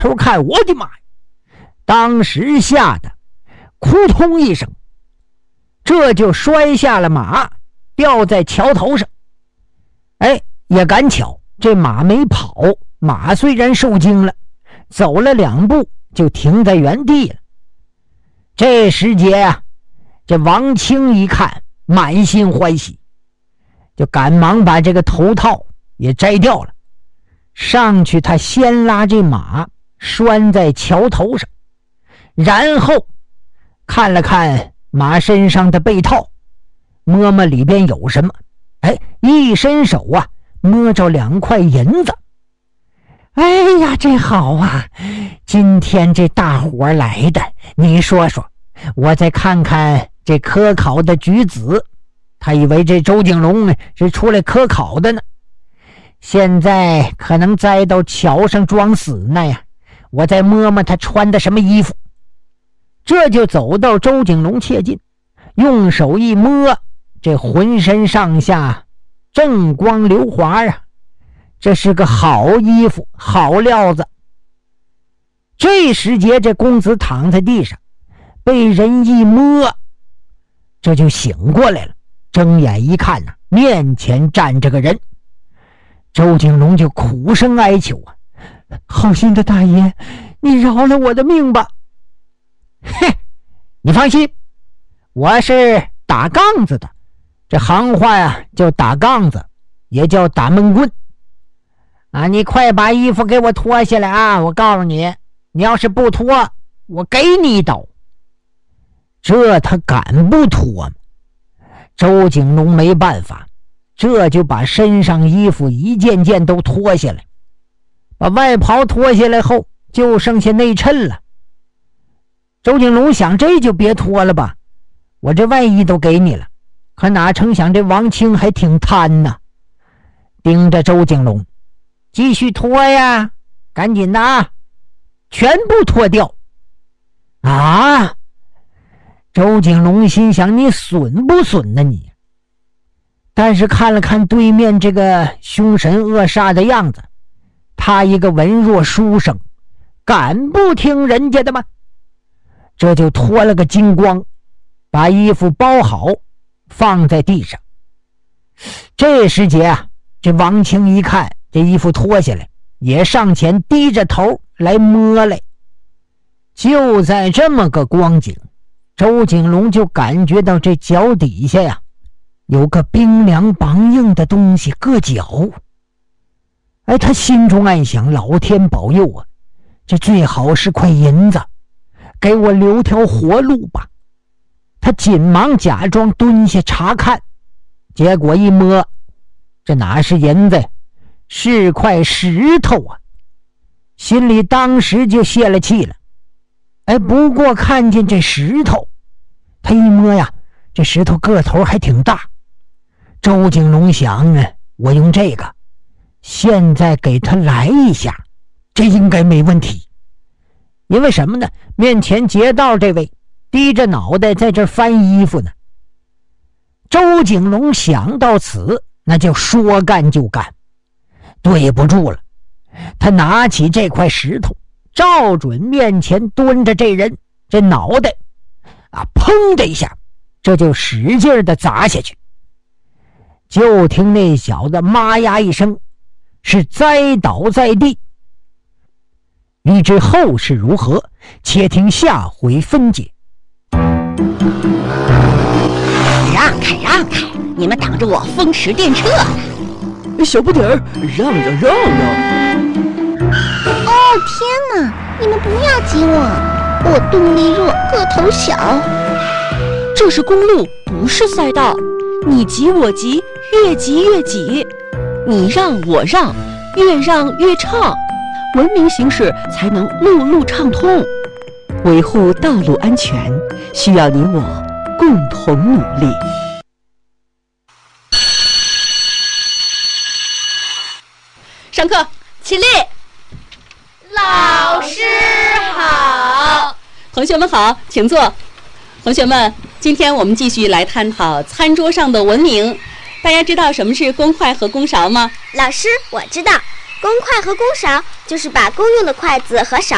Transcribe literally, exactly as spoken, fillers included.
头看，我的妈呀！当时吓得扑通一声，这就摔下了马，掉在桥头上。哎，也赶巧，这马没跑，马虽然受惊了，走了两步就停在原地了。这时节啊，这王清一看，满心欢喜，就赶忙把这个头套也摘掉了，上去他先拉这马拴在桥头上，然后看了看马身上的被套，摸摸里边有什么，哎，一伸手啊，摸着两块银子。哎呀，这好啊，今天这大伙来的，你说说，我再看看这科考的举子，他以为这周景龙是出来科考的呢，现在可能栽到桥上装死呢呀，我再摸摸他穿的什么衣服。这就走到周景龙切近，用手一摸，这浑身上下锃光流滑啊，这是个好衣服，好料子。这时节，这公子躺在地上，被人一摸，这就醒过来了，睁眼一看呐、啊，面前站着个人。周景龙就苦声哀求啊，好心的大爷，你饶了我的命吧。嘿，你放心，我是打杠子的，这行话呀叫打杠子，也叫打闷棍啊！你快把衣服给我脱下来啊！我告诉你，你要是不脱，我给你一刀。这他敢不脱吗？周景龙没办法，这就把身上衣服一件件都脱下来，把外袍脱下来后，就剩下内衬了。周景龙想，这就别脱了吧，我这外衣都给你了。可哪成想这王清还挺贪呢，盯着周景龙，继续脱呀，赶紧的啊，全部脱掉啊！周景龙心想，你损不损呢你？但是看了看对面这个凶神恶煞的样子，他一个文弱书生，敢不听人家的吗？这就脱了个精光，把衣服包好放在地上。这时节啊，这王清一看这衣服脱下来，也上前低着头来摸来。就在这么个光景，周景龙就感觉到这脚底下呀有个冰凉梆硬的东西硌脚。哎，他心中暗想，老天保佑啊，这最好是块银子，给我留条活路吧。他紧忙假装蹲下查看，结果一摸，这哪是银子，是块石头啊！心里当时就泄了气了。哎，不过看见这石头，他一摸呀，这石头个头还挺大。周景龙想啊，我用这个现在给他来一下，这应该没问题。因为什么呢？面前劫道这位低着脑袋在这翻衣服呢。周景龙想到此，那就说干就干，对不住了。他拿起这块石头，照准面前蹲着这人，这脑袋啊，砰的一下，这就使劲的砸下去。就听那小子妈呀一声，是栽倒在地。欲知后事如何，且听下回分解。 让开让开，你们挡着我风驰电掣了。 小不点儿，让让让让！ 哦天哪，你们不要挤我，我动力弱，个头小。 这是公路，不是赛道，你挤我挤，越挤越挤，你让我让，越让越畅，文明行驶才能路路畅通。维护道路安全，需要你我共同努力。 上课，起立。 老师好。 同学们好，请坐。同学们，今天我们继续来探讨餐桌上的文明。大家知道什么是公筷和公勺吗？ 老师，我知道，公筷和公勺就是把公用的筷子和勺